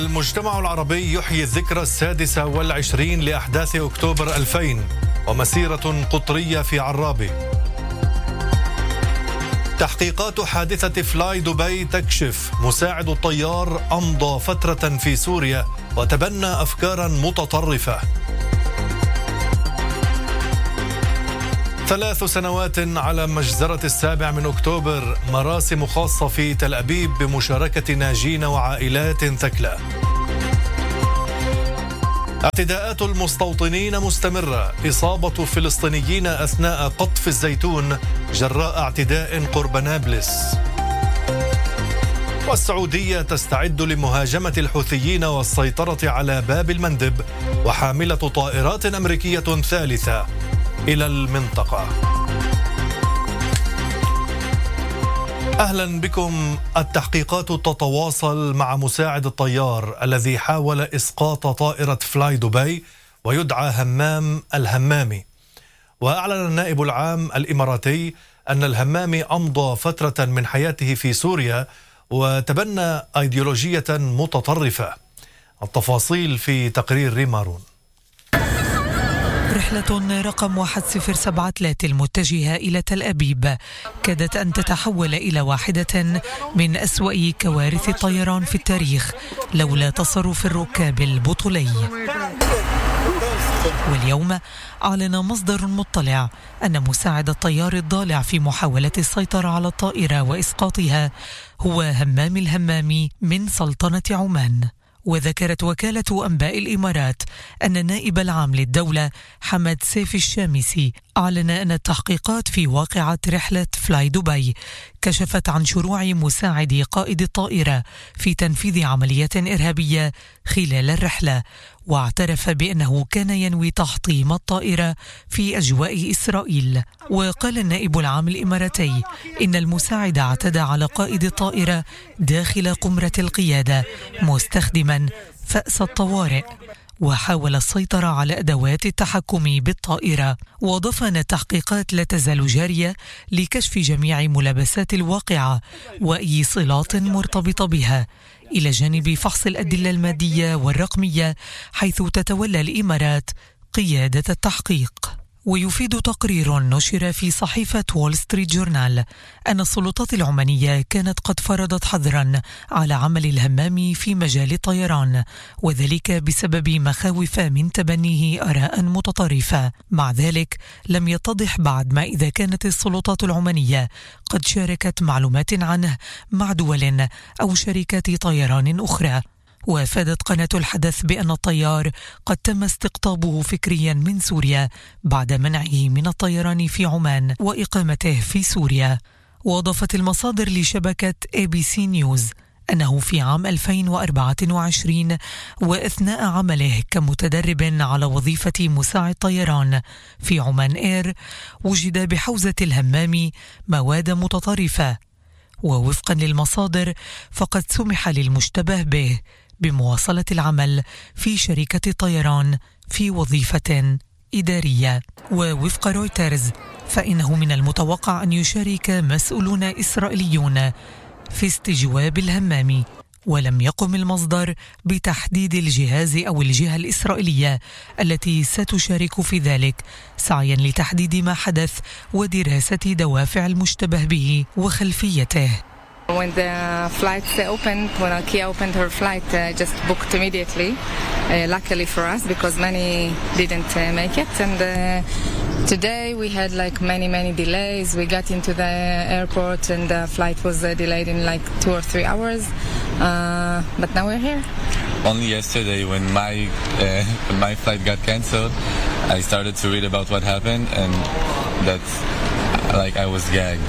المجتمع العربي يحيي الذكرى 26 لأحداث أكتوبر 2000 ومسيرة قطرية في عرابي. تحقيقات حادثة فلاي دبي تكشف مساعد الطيار أمضى فترة في سوريا وتبنى أفكارا متطرفة. 3 سنوات على مجزرة 7 من أكتوبر، مراسم خاصة في تل أبيب بمشاركة ناجين وعائلات ثكلى. اعتداءات المستوطنين مستمرة، إصابة فلسطينيين أثناء قطف الزيتون جراء اعتداء قرب نابلس. والسعودية تستعد لمهاجمة الحوثيين والسيطرة على باب المندب، وحاملة طائرات أمريكية ثالثة إلى المنطقة. أهلا بكم. التحقيقات تتواصل مع مساعد الطيار الذي حاول إسقاط طائرة فلاي دبي ويدعى همام الهمامي. وأعلن النائب العام الإماراتي أن الهمامي أمضى فترة من حياته في سوريا وتبنى أيديولوجية متطرفة. التفاصيل في تقرير ريمارون. رحلة رقم 1073 المتجهة إلى تل أبيب كادت أن تتحول إلى واحدة من أسوأ كوارث الطيران في التاريخ لولا تصرف الركاب البطولي. واليوم أعلن مصدر مطلع أن مساعد الطيار الضالع في محاولة السيطرة على الطائرة وإسقاطها هو همام الهمامي من سلطنة عمان. وذكرت وكالة أنباء الإمارات أن النائب العام للدولة حمد سيف الشامسي أعلن أن التحقيقات في واقعة رحلة فلاي دبي كشفت عن شروع مساعد قائد الطائرة في تنفيذ عملية إرهابية خلال الرحلة، واعترف بأنه كان ينوي تحطيم الطائرة في أجواء إسرائيل. وقال النائب العام الإماراتي إن المساعد اعتدى على قائد الطائرة داخل قمرة القيادة مستخدما فأس الطوارئ، وحاول السيطرة على أدوات التحكم بالطائرة. وأضاف أن التحقيقات لا تزال جارية لكشف جميع ملابسات الواقعة وأي صلات مرتبطة بها، إلى جانب فحص الأدلة المادية والرقمية، حيث تتولى الإمارات قيادة التحقيق. ويفيد تقرير نشر في صحيفة وول ستريت جورنال أن السلطات العمانية كانت قد فرضت حظرا على عمل الهمام في مجال الطيران، وذلك بسبب مخاوف من تبنيه آراء متطرفة. مع ذلك لم يتضح بعد ما إذا كانت السلطات العمانية قد شاركت معلومات عنه مع دول أو شركات طيران أخرى. وافادت قناة الحدث بأن الطيار قد تم استقطابه فكريا من سوريا بعد منعه من الطيران في عمان وإقامته في سوريا. وأضافت المصادر لشبكة ABC نيوز أنه في عام 2024 وأثناء عمله كمتدرب على وظيفة مساعد طيران في عمان إير وجد بحوزة الهمام مواد متطرفة. ووفقا للمصادر فقد سمح للمشتبه به بمواصلة العمل في شركة طيران في وظيفة إدارية. ووفق رويترز فإنه من المتوقع أن يشارك مسؤولون إسرائيليون في استجواب الهمام، ولم يقم المصدر بتحديد الجهاز أو الجهة الإسرائيلية التي ستشارك في ذلك، سعيا لتحديد ما حدث ودراسة دوافع المشتبه به وخلفيته. When the flights opened, when Kia opened her flight, just booked immediately. Luckily for us, because many didn't make it. And today we had like many delays. We got into the airport and the flight was delayed in like 2 or 3 hours. But now we're here. Only yesterday, when my flight got cancelled, I started to read about what happened, and that's like I was gagged.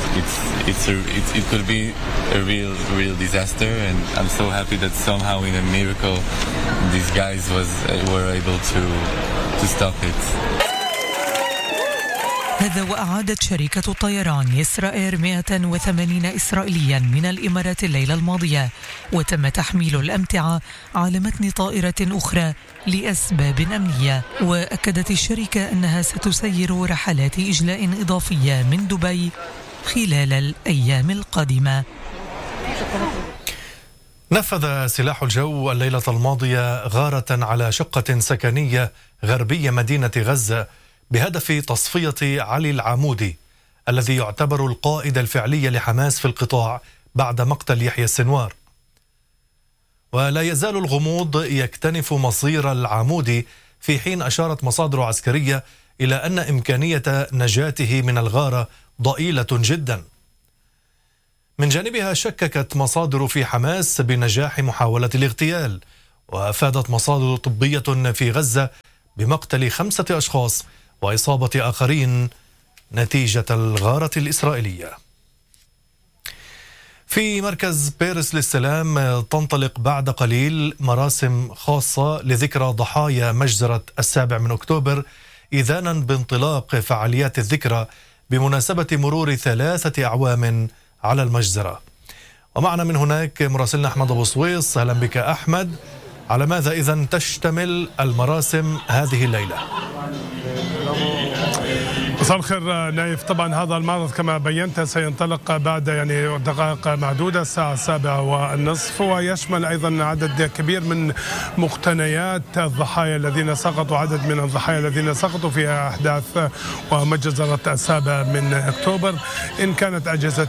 It could be a real disaster, and I'm so happy that somehow in a miracle these guys were able to stop it. هذا وأعادت شركة الطيران يسرا إير 180 إسرائيليا من الإمارات الليلة الماضية، وتم تحميل الأمتعة على متن طائرة أخرى لأسباب أمنية. وأكدت الشركة أنها ستسير رحلات إجلاء إضافية من دبي خلال الأيام القادمة. نفذ سلاح الجو الليلة الماضية غارة على شقة سكنية غربية مدينة غزة بهدف تصفية علي العمودي الذي يعتبر القائد الفعلي لحماس في القطاع بعد مقتل يحيى السنوار. ولا يزال الغموض يكتنف مصير العمودي، في حين أشارت مصادر عسكرية إلى أن إمكانية نجاته من الغارة ضئيلة جدا. من جانبها شككت مصادر في حماس بنجاح محاولة الاغتيال، وأفادت مصادر طبية في غزة بمقتل 5 أشخاص وإصابة آخرين نتيجة الغارة الإسرائيلية. في مركز بيرس للسلام تنطلق بعد قليل مراسم خاصة لذكرى ضحايا مجزرة 7 أكتوبر، إذانا بانطلاق فعاليات الذكرى بمناسبة مرور 3 أعوام على المجزرة. ومعنا من هناك مراسلنا أحمد أبو سويس. أهلا بك أحمد. على ماذا إذن تشتمل المراسم هذه الليلة؟ مساء الخير نايف. طبعا هذا المعرض كما بينت سينطلق بعد دقائق معدودة الساعة 7:30، ويشمل أيضا عدد كبير من مقتنيات الضحايا الذين سقطوا، عدد من الضحايا الذين سقطوا في أحداث ومجزرة 7 أكتوبر، إن كانت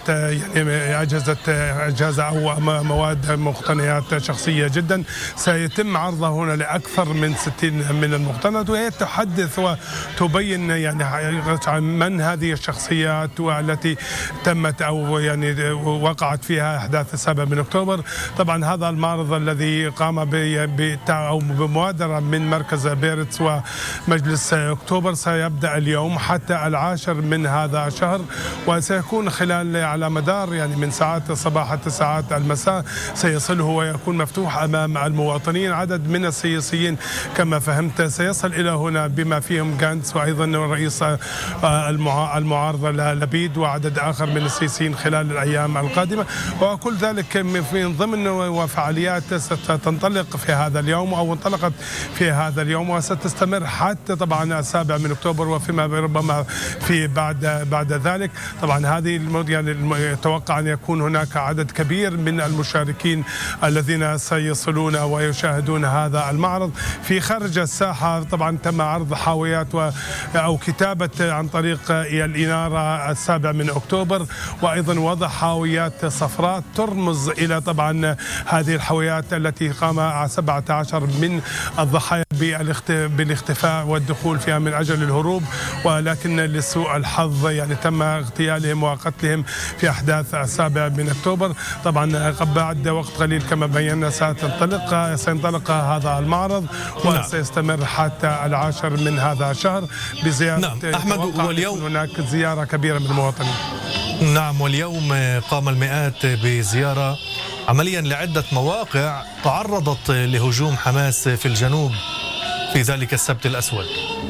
أجهزة أو مواد مقتنيات شخصية جدا. سيتم عرضها هنا لأكثر من 60 من المقتنيات، وهي تحدث وتبين عن من هذه الشخصيات والتي تمت أو وقعت فيها أحداث 7 أكتوبر. طبعا هذا المعرض الذي قام بمبادرة من مركز بيرتس ومجلس أكتوبر سيبدأ اليوم حتى 10 من هذا الشهر، وسيكون خلال على مدار من ساعات الصباح حتى ساعات المساء سيصله ويكون مفتوح أمام المواطنين. عدد من السياسيين كما فهمت سيصل إلى هنا بما فيهم غانتس وأيضا رئيس المعارضة لبيد وعدد آخر من السياسيين خلال الأيام القادمة، وكل ذلك من ضمن وفعاليات ستنطلق في هذا اليوم أو انطلقت في هذا اليوم وستستمر حتى طبعا 7 أكتوبر وفيما ربما في بعد ذلك. طبعا هذه يتوقع أن يكون هناك عدد كبير من المشاركين الذين سيصلون ويشاهدون هذا المعرض. في خارج الساحة طبعا تم عرض حاويات أو كتابة عن طريق الإنارة 7 أكتوبر، وأيضا وضع حاويات صفراء ترمز إلى طبعا هذه الحاويات التي قام 17 من الضحايا بالاختفاء والدخول فيها من أجل الهروب، ولكن لسوء الحظ تم اغتيالهم وقتلهم في أحداث 7 أكتوبر. طبعا بعد وقت قليل كما بينا سينطلق هذا المعرض وسيستمر حتى 10 من هذا الشهر بزيارة أحمد. واليوم هناك زيارة كبيرة من المواطنين. نعم، واليوم قام المئات بزيارة عمليا لعدة مواقع تعرضت لهجوم حماس في الجنوب في ذلك السبت الأسود.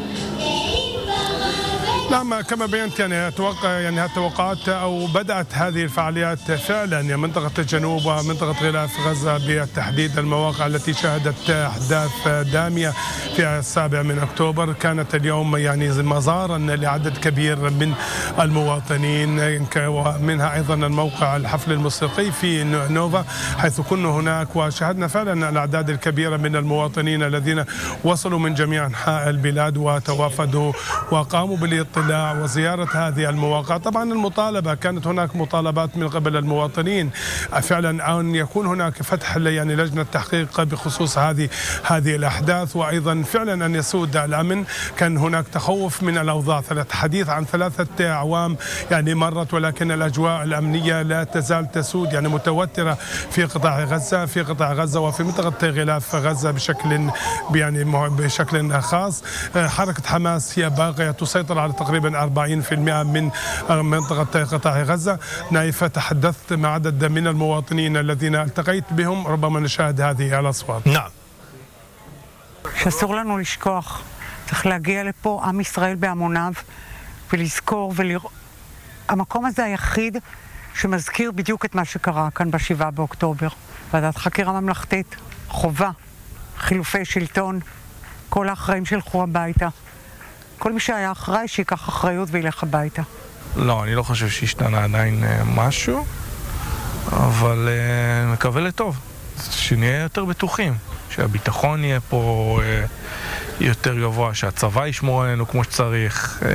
نعم كما بينت أتوقع التوقعات أو بدأت هذه الفعاليات فعلا منطقة الجنوب ومنطقة غلاف غزة بالتحديد، المواقع التي شهدت أحداث دامية في 7 أكتوبر كانت اليوم مزارا لعدد كبير من المواطنين، ومنها أيضا الموقع الحفل الموسيقي في نوفا حيث كنا هناك وشاهدنا فعلا الأعداد الكبيرة من المواطنين الذين وصلوا من جميع أنحاء البلاد وتوافدوا وقاموا بالاطلاع وزيارة هذه المواقع. طبعا المطالبة كانت هناك مطالبات من قبل المواطنين فعلا أن يكون هناك فتح لجنة تحقيق بخصوص هذه الأحداث، وأيضا فعلا أن يسود الأمن. كان هناك تخوف من الأوضاع، حديث عن 3 أعوام مرت، ولكن الأجواء الأمنية لا تزال تسود متوترة في قطاع غزة وفي منطقة غلاف غزة بشكل خاص. حركة حماس هي باقية تسيطر على تقريبا 40% من منطقة قطاع غزة. نايف تحدثت مع عدد من المواطنين الذين التقيت بهم، ربما נשאהד هذه الأصوات. نعم. שאסור לנו לשכוח, צריך להגיע לפה עם ישראל בהמוניו ולזכור המקום הזה היחיד שמזכיר בדיוק את מה שקרה כאן ב7 באוקטובר. ועדת חקירה ממלכתית, חובה, חילופי שלטון, כל האחראים שלחו הביתה. כל מי שהיה אחראי שיקח אחריות וילך הביתה. לא, אני לא חושב שהשתנה עדיין משהו, אבל מקווה לטוב. שנהיה יותר בטוחים, שהביטחון יהיה פה יותר גבוה, שהצבא ישמור עלינו כמו שצריך.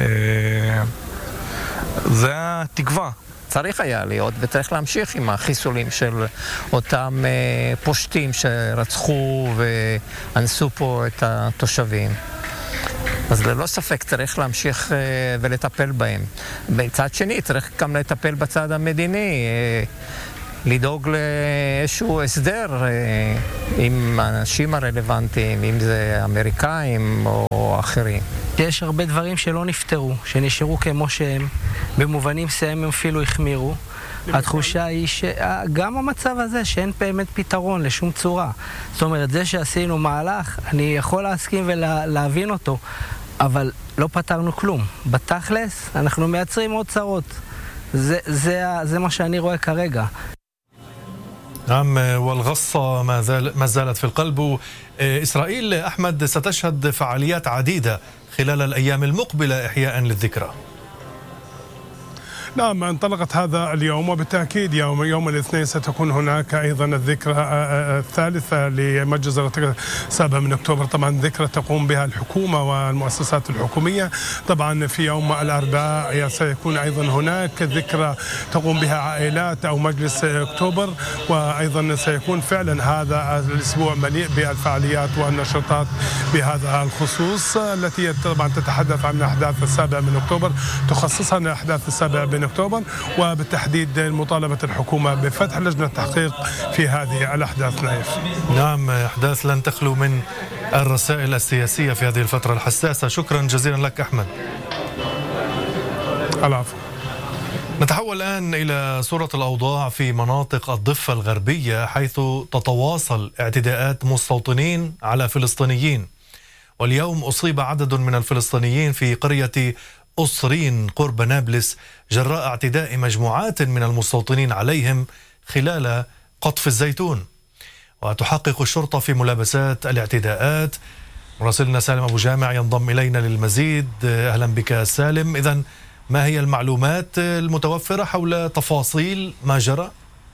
זה התקווה. צריך היה להיות וצריך להמשיך עם החיסולים של אותם פושטים שרצחו ואנסו פה את התושבים. אז ללא ספק צריך להמשיך ולטפל בהם. בצד שני צריך גם לטפל בצד המדיני, לדאוג לאיזשהו הסדר עם האנשים הרלוונטיים, אם זה אמריקאים או אחרים. יש הרבה דברים שלא נפתרו, שנשארו כמו שהם, במובנים מסוימים הם אפילו החמירו. התחושה היא שגם המצב הזה שאין באמת פתרון לשום צורה. זאת אומרת, זה שעשינו מהלך, אני יכול להסכים ולהבין אותו, אבל לא פתרנו כלום. בתכלס, אנחנו מייצרים עוד צרות. זה מה שאני רואה כרגע. نعم والغصة ما زالت في القلب. إسرائيل أحمد ستشهد فعاليات عديدة خلال الأيام المقبلة إحياء للذكرى. نعم، انطلقت هذا اليوم وبالتأكيد يوم الاثنين ستكون هناك أيضا الذكرى الثالثة لمجزرة 7 من أكتوبر. طبعا ذكرى تقوم بها الحكومة والمؤسسات الحكومية. طبعا في يوم الأربعاء سيكون أيضا هناك ذكرى تقوم بها عائلات أو مجلس أكتوبر، وأيضا سيكون فعلا هذا الأسبوع مليء بالفعاليات والنشاطات بهذا الخصوص، التي طبعا تتحدث عن أحداث 7 من أكتوبر، تخصصها لأحداث 7 من أكتوبر، وبالتحديد مطالبة الحكومة بفتح لجنة تحقيق في هذه الأحداث. نايف. نعم، أحداث لن تخلو من الرسائل السياسية في هذه الفترة الحساسة. شكرا جزيلا لك أحمد. العفو. نتحول الآن إلى صورة الأوضاع في مناطق الضفة الغربية، حيث تتواصل اعتداءات مستوطنين على فلسطينيين. واليوم أصيب عدد من الفلسطينيين في قرية أصرين قرب نابلس جراء اعتداء مجموعات من المستوطنين عليهم خلال قطف الزيتون. وتحقق الشرطة في ملابسات الاعتداءات. مراسلنا سالم أبو جامع ينضم إلينا للمزيد. أهلا بك سالم. إذن ما هي المعلومات المتوفرة حول تفاصيل ما جرى؟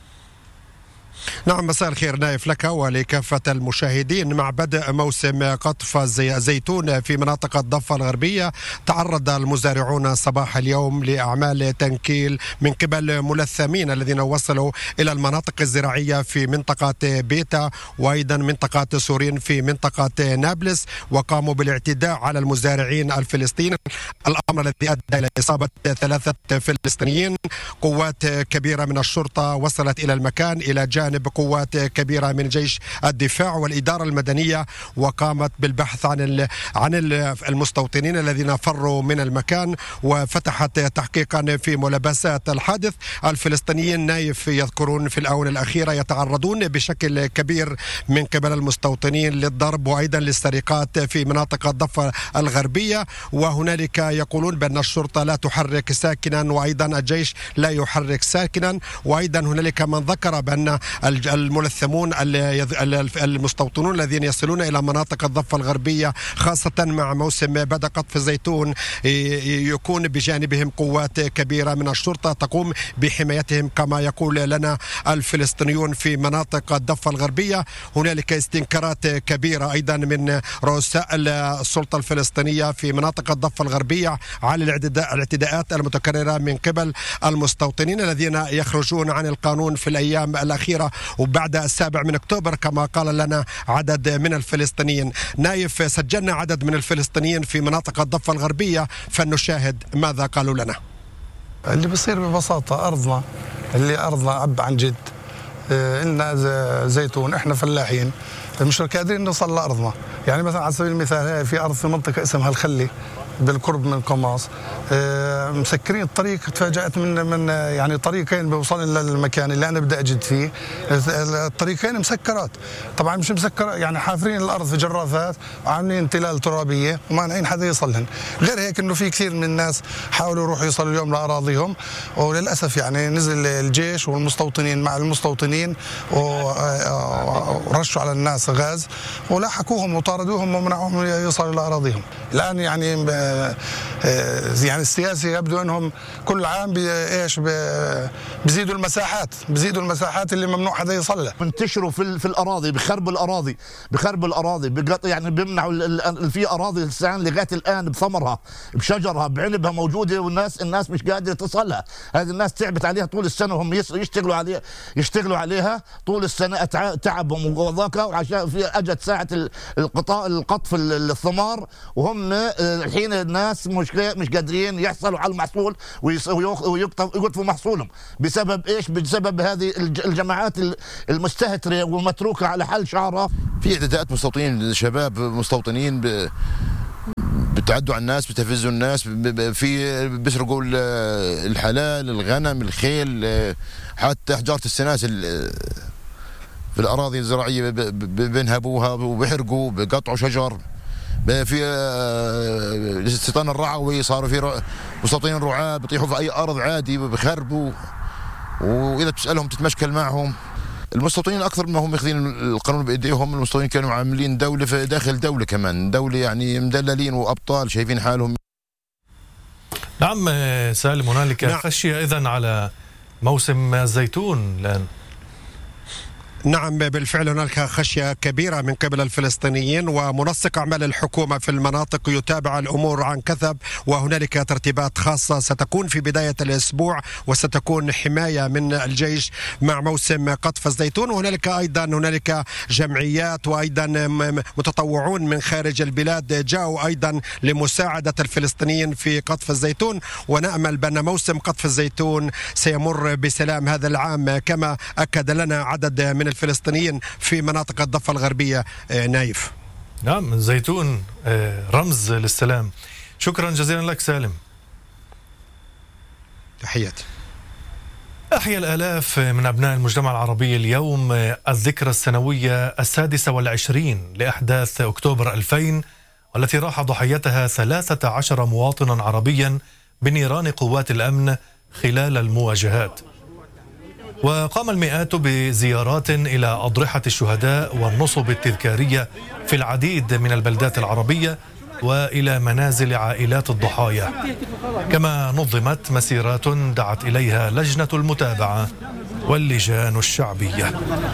نعم، مساء الخير نايف لك ولكافة المشاهدين. مع بدء موسم قطف الزيتون في مناطق الضفة الغربية، تعرض المزارعون صباح اليوم لأعمال تنكيل من قبل ملثمين الذين وصلوا إلى المناطق الزراعية في منطقة بيتا وأيضا منطقة سورين في منطقة نابلس، وقاموا بالاعتداء على المزارعين الفلسطينيين، الأمر الذي أدى إلى إصابة 3 فلسطينيين. قوات كبيرة من الشرطة وصلت إلى المكان إلى جانب قوات كبيرة من جيش الدفاع والإدارة المدنية، وقامت بالبحث عن المستوطنين الذين فروا من المكان، وفتحت تحقيقا في ملابسات الحادث. الفلسطينيين نايف يذكرون في الآونة الأخيرة يتعرضون بشكل كبير من قبل المستوطنين للضرب وأيضا للسرقات في مناطق الضفة الغربية، وهنالك يقولون بأن الشرطة لا تحرك ساكنا وأيضا الجيش لا يحرك ساكنا. وأيضا هنالك من ذكر بأن الملثمون المستوطنون الذين يصلون إلى مناطق الضفة الغربية خاصة مع موسم بدء قطف الزيتون يكون بجانبهم قوات كبيرة من الشرطة تقوم بحمايتهم كما يقول لنا الفلسطينيون في مناطق الضفة الغربية. هنالك استنكارات كبيرة أيضا من رؤساء السلطة الفلسطينية في مناطق الضفة الغربية على الاعتداءات المتكررة من قبل المستوطنين الذين يخرجون عن القانون في الأيام الأخيرة وبعد 7 من أكتوبر كما قال لنا عدد من الفلسطينيين. نايف، سجلنا عدد من الفلسطينيين في مناطق الضفة الغربية، فلنشاهد ماذا قالوا لنا. اللي بصير ببساطة أرضنا اللي أرضنا أب عن جد، إلنا زيتون، إحنا فلاحين مش قادرين نوصل لأرضنا. يعني مثلا على سبيل المثال في أرض في منطقة اسمها الخلي بالقرب من قماص، مسكرين الطريق. تفاجأت من يعني طريقين بيوصلن للمكان اللي أنا بدي أجد فيه، الطريقين مسكرات. طبعا مش مسكرة، يعني حافرين الأرض في جرافات وعاملين تلال ترابية ومانعين حدا يوصلهن. غير هيك إنه في كثير من الناس حاولوا يروحوا يوصلوا اليوم لأراضيهم، وللأسف يعني نزل الجيش والمستوطنين مع المستوطنين ورشوا على الناس غاز ولاحقوهم وطاردوهم ومنعوهم يوصلوا لأراضيهم. الآن يعني يعني السياسي يبدو أنهم كل عام بيزيدوا المساحات اللي ممنوع حدا يصلح. بنتشروا في الأراضي، بخربوا الأراضي يعني بيمنعوا في أراضي لغاية الآن بثمرها بشجرها بعنبها موجودة، والناس مش قادرة تصلها. هذه الناس تعبت عليها طول السنة وهم يشتغلوا عليها طول السنة، تعبهم وذاك، وعشان في أجت ساعة القطف الثمار، وهم الحين الناس مش قادرين يحصلوا على المحصول ويقطفوا محصولهم. بسبب ايش؟ بسبب هذه الجماعات المستهترة والمتروكة على حل شعرها. في اعتداءات مستوطنين، شباب مستوطنين بتعدوا على الناس، بتفزوا الناس، في بيسرقوا الحلال، الغنم، الخيل، حتى حجارة السناسل في الأراضي الزراعية بينهبوها وبيحرقوا، بقطعوا شجر. في استيطان الرعوي صاروا في مستوطنين رعاة بيطيحوا في أي أرض عادي وبيخربوا، وإذا تسألهم تتمشكل معهم. المستوطنين أكثر ما هم ماخذين القانون بإيديهم، المستوطنين كانوا عاملين دولة في داخل دولة، كمان دولة يعني مدللين وأبطال شايفين حالهم. نعم سالم، هنالك خشية إذن على موسم الزيتون الآن. نعم بالفعل هناك خشية كبيرة من قبل الفلسطينيين، ومنسق أعمال الحكومة في المناطق يتابع الأمور عن كثب، وهنالك ترتيبات خاصة ستكون في بداية الأسبوع، وستكون حماية من الجيش مع موسم قطف الزيتون. وهنالك أيضا جمعيات وأيضا متطوعون من خارج البلاد جاءوا أيضا لمساعدة الفلسطينيين في قطف الزيتون، ونأمل بأن موسم قطف الزيتون سيمر بسلام هذا العام، كما أكد لنا عدد من الفلسطينيين في مناطق الضفة الغربية. نايف. نعم، الزيتون رمز للسلام. شكرا جزيلا لك سالم. تحياتي. أحيا الآلاف من أبناء المجتمع العربي اليوم الذكرى السنوية 26 لأحداث أكتوبر 2000، والتي راح ضحيتها 13 مواطنا عربيا بنيران قوات الأمن خلال المواجهات. وقام المئات بزيارات إلى أضرحة الشهداء والنصب التذكارية في العديد من البلدات العربية وإلى منازل عائلات الضحايا، كما نظمت مسيرات دعت إليها لجنة المتابعة واللجان الشعبية.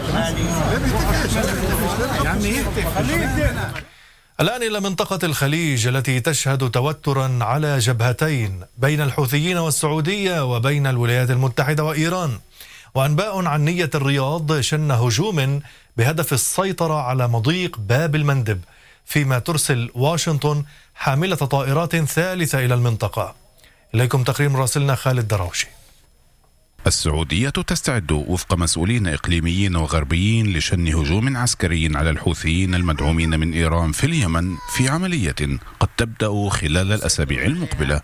الآن إلى منطقة الخليج التي تشهد توترا على جبهتين بين الحوثيين والسعودية وبين الولايات المتحدة وإيران. وأنباء عن نية الرياض شن هجوم بهدف السيطرة على مضيق باب المندب، فيما ترسل واشنطن حاملة طائرات ثالثة إلى المنطقة. إليكم تقرير مراسلنا خالد دراوشي. السعودية تستعد وفق مسؤولين إقليميين وغربيين لشن هجوم عسكري على الحوثيين المدعومين من إيران في اليمن، في عملية قد تبدأ خلال الأسابيع المقبلة.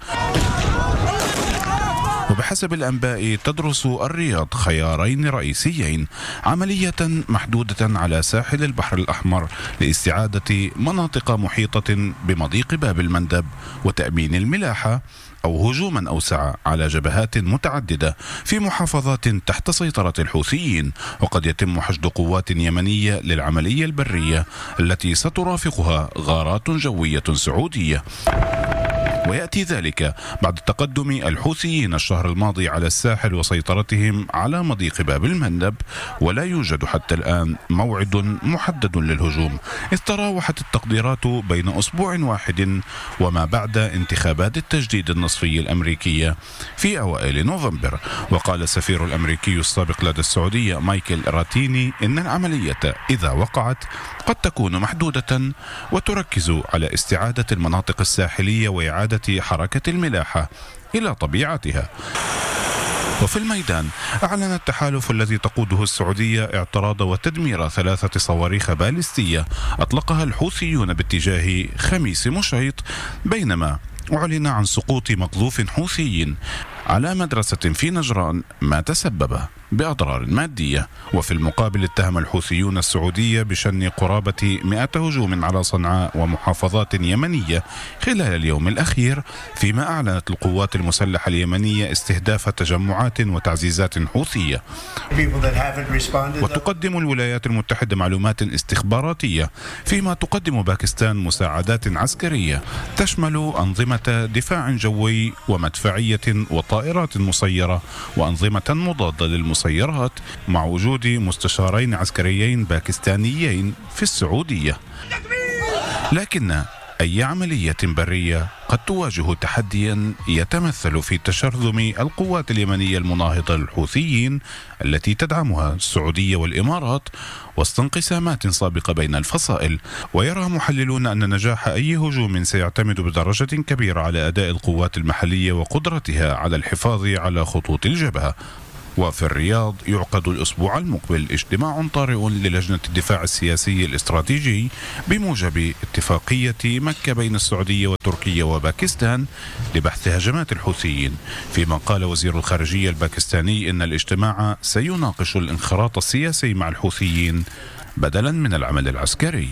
وبحسب الأنباء تدرس الرياض خيارين رئيسيين: عملية محدودة على ساحل البحر الأحمر لاستعادة مناطق محيطة بمضيق باب المندب وتأمين الملاحة، أو هجوما أوسع على جبهات متعددة في محافظات تحت سيطرة الحوثيين، وقد يتم حشد قوات يمنية للعملية البرية التي سترافقها غارات جوية سعودية. ويأتي ذلك بعد تقدم الحوثيين الشهر الماضي على الساحل وسيطرتهم على مضيق باب المندب، ولا يوجد حتى الآن موعد محدد للهجوم، إذ تراوحت التقديرات بين أسبوع واحد وما بعد انتخابات التجديد النصفي الأمريكية في أوائل نوفمبر. وقال السفير الأمريكي السابق لدى السعودية مايكل راتيني إن العملية إذا وقعت قد تكون محدودة وتركز على استعادة المناطق الساحلية وإعادة حركة الملاحة إلى طبيعتها. وفي الميدان أعلن التحالف الذي تقوده السعودية اعتراض وتدمير 3 صواريخ باليستية أطلقها الحوثيون باتجاه خميس مشيط، بينما أعلن عن سقوط مقذوف حوثي على مدرسة في نجران ما تسبب بأضرار مادية. وفي المقابل اتهم الحوثيون السعودية بشن قرابة 100 هجوم على صنعاء ومحافظات يمنية خلال اليوم الأخير، فيما أعلنت القوات المسلحة اليمنية استهداف تجمعات وتعزيزات حوثية. وتقدم الولايات المتحدة معلومات استخباراتية، فيما تقدم باكستان مساعدات عسكرية تشمل أنظمة دفاع جوي ومدفعية وطائرات مسيرة وأنظمة مضادة للمسيرات، مع وجود مستشارين عسكريين باكستانيين في السعودية. لكن أي عملية برية قد تواجه تحديا يتمثل في تشرذم القوات اليمنية المناهضة للحوثيين التي تدعمها السعودية والإمارات وسط انقسامات سابقة بين الفصائل. ويرى محللون أن نجاح أي هجوم سيعتمد بدرجة كبيرة على أداء القوات المحلية وقدرتها على الحفاظ على خطوط الجبهة. وفي الرياض يعقد الأسبوع المقبل اجتماع طارئ للجنة الدفاع السياسي الاستراتيجي بموجب اتفاقية مكة بين السعودية وتركيا وباكستان لبحث هجمات الحوثيين، فيما قال وزير الخارجية الباكستاني إن الاجتماع سيناقش الانخراط السياسي مع الحوثيين بدلا من العمل العسكري.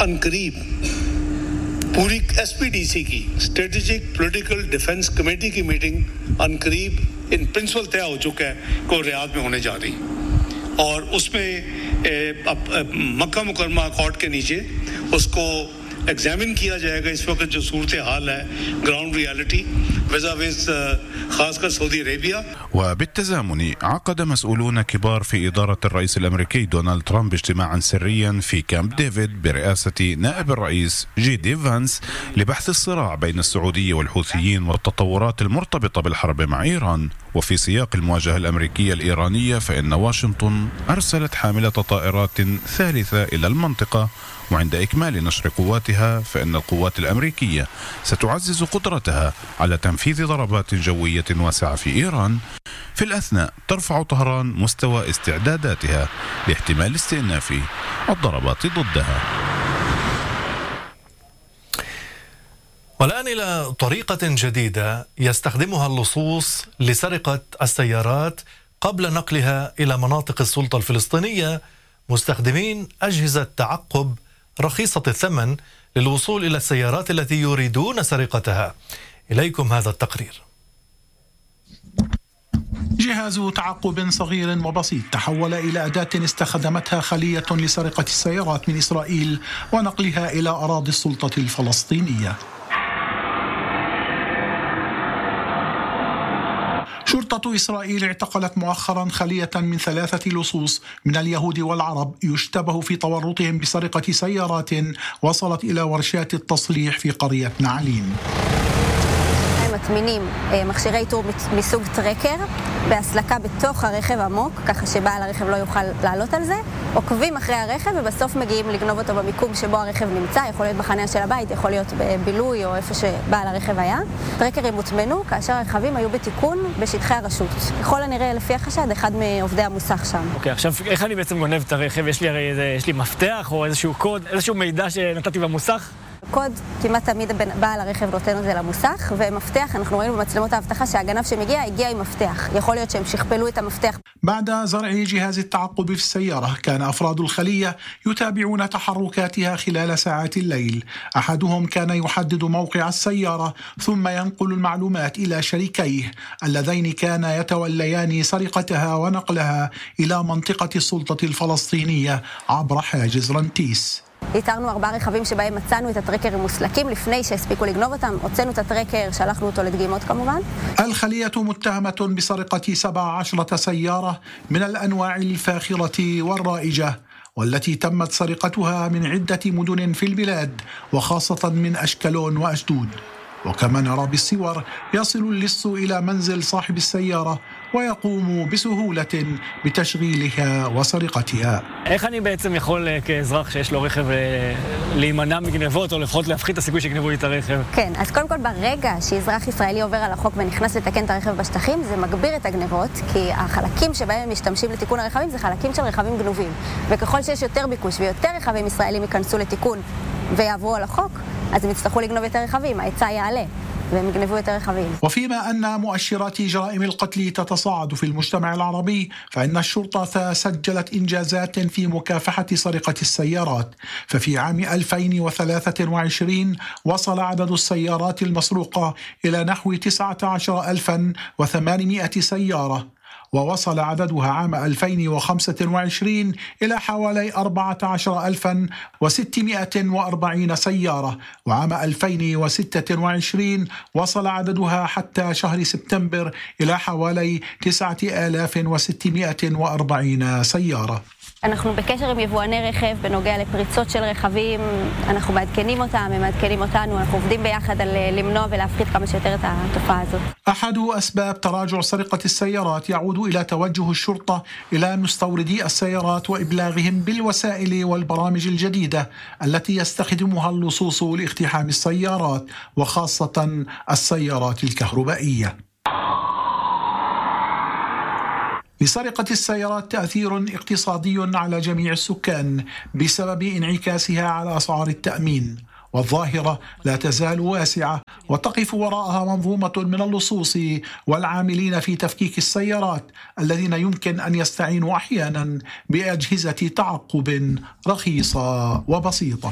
पूरी SPDC की strategic political defence committee की मीटिंग अनकरीब in principle तय हो चुका है को रियाद में होने जा रही और उसमें मक्का मुकरमा अकॉर्ड के नीचे उसको एग्जामिन किया जाएगा इस वक्त जो सूरत हाल है ग्राउंड रियलिटी विज़ खासकर Saudi Arabia. وبالتزامن عقد مسؤولون كبار في إدارة الرئيس الأمريكي دونالد ترامب اجتماعا سريا في كامب ديفيد برئاسة نائب الرئيس جي دي فانس لبحث الصراع بين السعودية والحوثيين والتطورات المرتبطة بالحرب مع إيران. وفي سياق المواجهة الأمريكية الإيرانية فإن واشنطن أرسلت حاملة طائرات ثالثة إلى المنطقة، وعند إكمال نشر قواتها فإن القوات الأمريكية ستعزز قدرتها على تنفيذ ضربات جوية واسعة في إيران. في الأثناء ترفع طهران مستوى استعداداتها لاحتمال استئناف الضربات ضدها. والآن إلى طريقة جديدة يستخدمها اللصوص لسرقة السيارات قبل نقلها إلى مناطق السلطة الفلسطينية، مستخدمين أجهزة تعقب رخيصة الثمن للوصول إلى السيارات التي يريدون سرقتها. إليكم هذا التقرير. جهاز تعقب صغير وبسيط تحول إلى أداة استخدمتها خلية لسرقة السيارات من إسرائيل ونقلها إلى أراضي السلطة الفلسطينية. شرطة إسرائيل اعتقلت مؤخرا خلية من 3 لصوص من اليهود والعرب يشتبه في تورطهم بسرقة سيارات وصلت إلى ورشات التصليح في قرية نعلين. מטמינים מכשירי איתור מסוג טרקר בהסלקה בתוך הרכב עמוק, ככה שבעל הרכב לא יוכל לעלות על זה, עוקבים אחרי הרכב ובסוף מגיעים לגנוב אותו במיקום שבו הרכב נמצא, יכול להיות בחניה של הבית, יכול להיות בבילוי או איפה שבעל הרכב היה. טרקרים הוטמנו כאשר הרכבים היו בתיקון בשטחי הרשות. ככל הנראה לפי החשד אחד מעובדי המוסך שם. אוקיי, עכשיו איך אני בעצם גונב את הרכב? יש לי מפתח או איזשהו קוד, איזשהו מידע שנתתי במוסך? קוד כמעט תמיד בעל הרכב נותן את זה למוסך, ומפתח, אנחנו ראינו במצלמות האבטחה שהגנב שמגיע הגיע עם מפתח. יכול להיות שהם שכפלו את המפתח. بعد زرع جهاز التعقب في السيارة كان أفراد الخلية يتابعون تحركاتها خلال ساعات الليل. أحدهم كان يحدد موقع السيارة ثم ينقل المعلومات إلى شريكيه اللذين كانا يتوليان سرقتها ونقلها إلى منطقة السلطة الفلسطينية عبر حاجز رنتيس. איתרנו 4 רכבים שבהם מצאנו את הטרקרים מוסלקים לפני שהספיקו לגנוב אותם, הוצאנו את הטרקר, שלחנו אותו לדגימות כמובן. الخلية متهمة بسرقة 17 سيارة من الأنواع الفاخرة والرائجة والتي تمت سرقتها من عدة مدن في البلاد وخاصة من أشكلون وأشدود. وكما نرى بالصور يصل اللص إلى منزل صاحب السيارة ويقوم بسهولة بتشغيلها وسرقتها. איך אני בעצם יכול כאזרח שיש לו רכב להימנע מגנבות או לפחות להפחית את הסיכוי שגנבו לי את הרכב? כן, אז קודם כל ברגע שאזרח ישראלי עובר על החוק ונכנס לתקן את הרכב בשטחים זה מגביר את הגנבות, כי החלקים שבהם הם משתמשים לתיקון הרכבים זה חלקים של רכבים גנובים, וככל שיש יותר ביקוש ויותר רכבים ישראלים ייכנסו לתיקון ויעברו על החוק אז הם יצטרכו לגנוב יותר רכבים, ההיצע יעלה. והם יגנבו יותר רכבים. وفيما أن مؤشرات جرائم القتل تتصاعد في المجتمع العربي، فإن الشرطة سجلت إنجازات في مكافحة سرقة السيارات. ففي عام 2023 وصل عدد السيارات المسروقة إلى نحو 19,800 سيارة، ووصل عددها عام 2025 إلى حوالي 14,640 سيارة، وعام 2026 وصل عددها حتى شهر سبتمبر إلى حوالي 9,640 سيارة. אנחנו בקשר עם יבואני רכב בנוגע לפריצות של רכבים, אנחנו מעדכנים אותם, הם מעדכנים אותנו, אנחנו עובדים ביחד על למנוע ולהפחית כמה שיותר את התופעה הזאת. أحد أسباب تراجع سرقة السيارات يعود إلى توجه الشرطة إلى مستوردي السيارات وإبلاغهم بالوسائل والبرامج الجديدة التي يستخدمها اللصوص لاقتحام السيارات، وخاصة السيارات الكهربائية. لسرقة السيارات تأثير اقتصادي على جميع السكان بسبب انعكاسها على أسعار التأمين، والظاهرة لا تزال واسعة وتقف وراءها منظومة من اللصوص والعاملين في تفكيك السيارات الذين يمكن أن يستعينوا أحيانا بأجهزة تعقب رخيصة وبسيطة.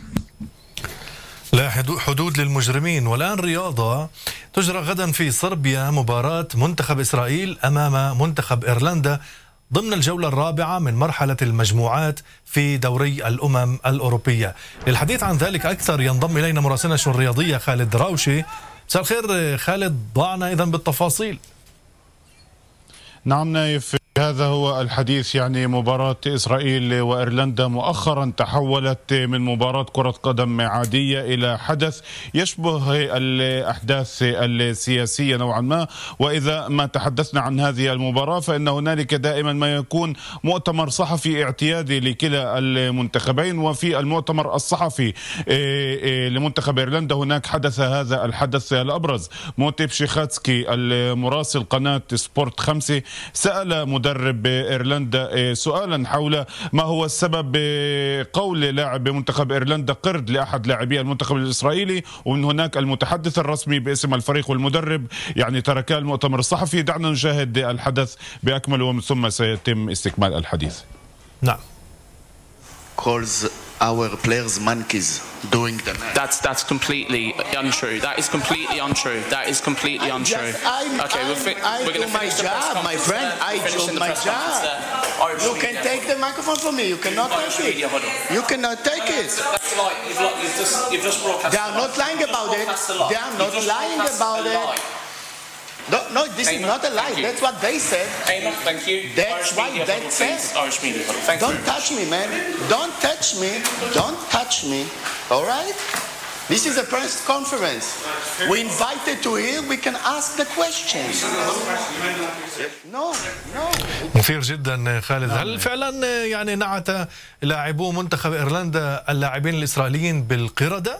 لا حدود للمجرمين. والآن رياضة. تجرى غدا في صربيا مباراة منتخب إسرائيل أمام منتخب إيرلندا ضمن الجولة الرابعة من مرحلة المجموعات في دوري الأمم الأوروبية. للحديث عن ذلك أكثر ينضم إلينا مراسلنا الرياضية خالد راوشي. مساء الخير خالد، ضعنا إذن بالتفاصيل. نعم نايف، هذا هو الحديث. يعني مباراة إسرائيل وإيرلندا مؤخرا تحولت من مباراة كرة قدم عادية إلى حدث يشبه الأحداث السياسية نوعا ما. وإذا ما تحدثنا عن هذه المباراة فإن هنالك دائما ما يكون مؤتمر صحفي اعتيادي لكلا المنتخبين، وفي المؤتمر الصحفي لمنتخب إيرلندا هناك حدث هذا الحدث الأبرز. موتي بشيخاتسكي المراسل قناة سبورت 5 سأل مدرب إيرلندا سؤالا حول ما هو السبب قول لاعب منتخب إيرلندا قرد لأحد لاعبي المنتخب الإسرائيلي، ومن هناك المتحدث الرسمي باسم الفريق والمدرب يعني ترك المؤتمر الصحفي. دعنا نشاهد الحدث بأكمله ومن ثم سيتم استكمال الحديث. نعم. calls our players monkeys during the match. That's completely untrue. That is completely untrue. That is completely untrue. Okay, we're going to my job, my friend. I do my job. You can take the microphone from me. You cannot take it. You cannot take it. That's a lie. You've just broadcast. They are not lying about it. They are not lying about it. No, this is not a lie. That's what they said. Thank you. That's what they said. Don't touch me, man. Don't touch me. Don't touch me. All right? This is a press conference. We invited to here. We can ask the questions. No. مثير جدا خالد. هل فعلا يعني نعت لاعبو منتخب إيرلندا اللاعبين الإسرائيليين بالقردة؟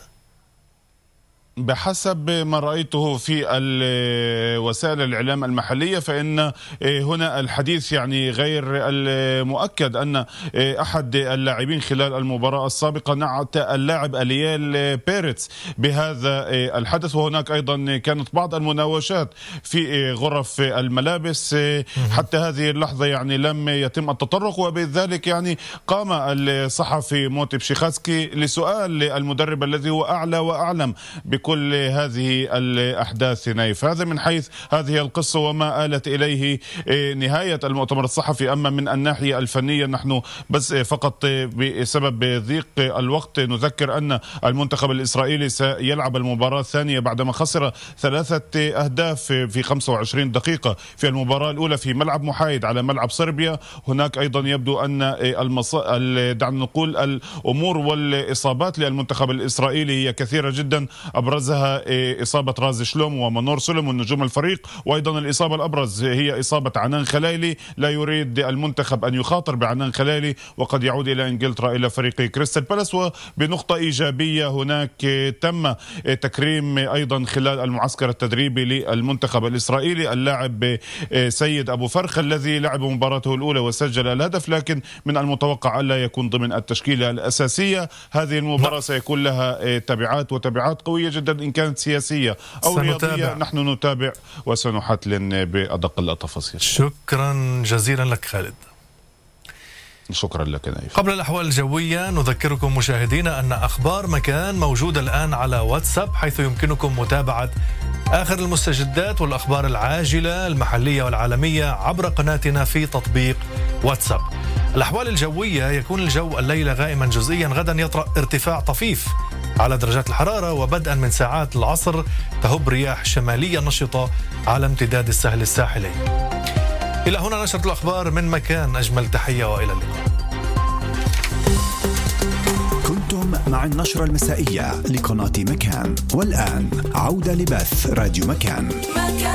بحسب ما رأيته في وسائل الإعلام المحلية فإن هنا الحديث يعني غير المؤكد أن أحد اللاعبين خلال المباراة السابقة نعت اللاعب أليال بيرتس بهذا الحدث. وهناك أيضا كانت بعض المناوشات في غرف الملابس. حتى هذه اللحظة يعني لم يتم التطرق، وبذلك يعني قام الصحفي موتي بشيخاتسكي لسؤال المدرب الذي هو أعلى وأعلم بكل هذه الأحداث. نايف، هذا من حيث هذه القصة وما آلت إليه نهاية المؤتمر الصحفي. أما من الناحية الفنية نحن بس فقط بسبب ضيق الوقت نذكر أن المنتخب الإسرائيلي سيلعب المباراة الثانية بعدما خسر 3 أهداف في 25 دقيقة في المباراة الأولى في ملعب محايد على ملعب صربيا. هناك أيضا يبدو أن دعنا نقول الأمور والإصابات للمنتخب الإسرائيلي هي كثيرة جدا، أبرزها إصابة راز شلوم ومنور سلم والنجوم الفريق، وأيضا الإصابة الأبرز هي إصابة عنان خلايلي. لا يريد المنتخب أن يخاطر بعنان خلايلي وقد يعود إلى إنجلترا إلى فريق كريستال بالاس. وبنقطة إيجابية هناك تم تكريم أيضا خلال المعسكر التدريبي للمنتخب الإسرائيلي اللاعب سيد أبو فرخ الذي لعب مباراته الأولى وسجل الهدف، لكن من المتوقع ألا يكون ضمن التشكيلة الأساسية. هذه المباراة سيكون لها تبعات وتبعات قوية جدا جدا إن كانت سياسية أو رياضية نحن نتابع وسنحلل بأدق التفاصيل. شكرا جزيلا لك خالد. شكرا لك نايف. قبل الأحوال الجوية نذكركم مشاهدينا أن أخبار مكان موجودة الآن على واتساب، حيث يمكنكم متابعة آخر المستجدات والأخبار العاجلة المحلية والعالمية عبر قناتنا في تطبيق واتساب. الأحوال الجوية: يكون الجو الليلة غائما جزئيا، غدا يطرأ ارتفاع طفيف على درجات الحرارة، وبدءا من ساعات العصر تهب رياح شمالية نشطة على امتداد الساحل الساحلي. إلى هنا نشرة الأخبار من مكان. أجمل تحية وإلى اللقاء. كنتم مع النشرة المسائية لقناة مكان، والآن عودة لبث راديو مكان.